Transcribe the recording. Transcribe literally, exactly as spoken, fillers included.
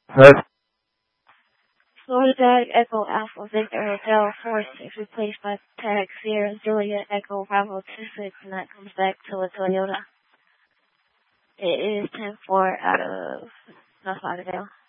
Hello? Florida Tag Echo Alpha Victor Hotel four six replaced by Tag Sierra Juliet Echo Bravo two six, and that comes back to a Toyota. It is ten four out of North Lauderdale.